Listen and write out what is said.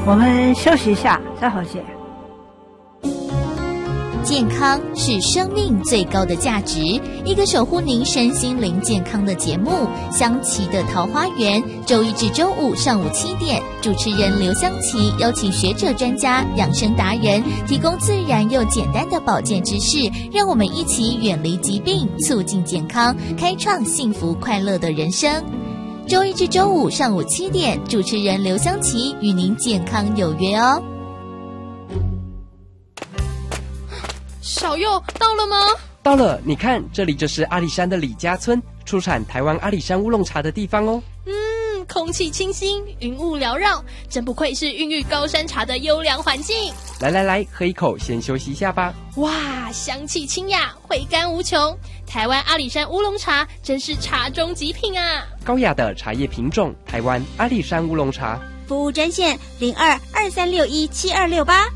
我们休息一下，再回去。 健康是生命最高的价值，一个守护您身心灵健康的节目《香琪的桃花源》，周一至周五上午7点，主持人刘香琪邀请学者专家、养生达人，提供自然又简单的保健知识，让我们一起远离疾病，促进健康，开创幸福快乐的人生。周一至周五上午7点，主持人刘香琪与您健康有约哦。 小佑到了吗？ 到了，你看，这里就是阿里山的李家村，出产台湾阿里山乌龙茶的地方哦。 空气清新，云雾缭绕，真不愧是孕育高山茶的优良环境。 来，喝一口，先休息一下吧。 哇，香气清雅，回甘无穷。台湾阿里山乌龙茶真是茶中极品啊！ 高雅的茶叶品种，台湾阿里山乌龙茶。 服务专线0223617268。